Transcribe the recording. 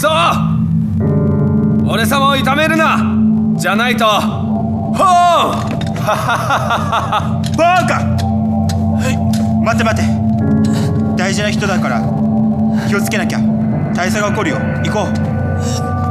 そ俺様を痛めるな。じゃないとほーバカ。待て待て、大事な人だから気をつけなきゃ。大佐が怒るよ。行こう。